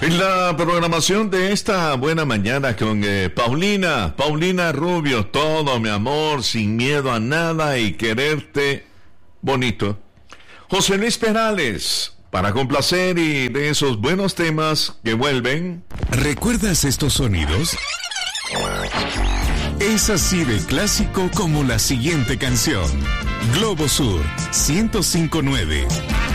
En la programación de esta buena mañana con Paulina Rubio, todo mi amor, sin miedo a nada y quererte bonito. José Luis Perales, para complacer y de esos buenos temas que vuelven. ¿Recuerdas estos sonidos? Es así de clásico como la siguiente canción. Globo Sur 105.9.